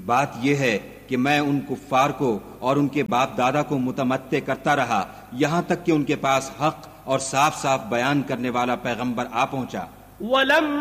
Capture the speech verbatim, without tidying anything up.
बात यह है कि मैं उन कुफ्फार को और उनके बाप दादा को मुतमत्ते करता रहा यहाँ तक कि उनके पास हक और साफ साफ बयान करने वाला पैगंबर आ पहुंचा।